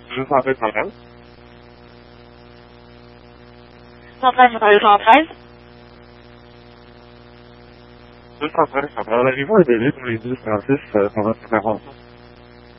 213, 113. 113, vous parlez au 113? 213, 113. La Rivo est délai pour les 10 36 pendant cette intervention.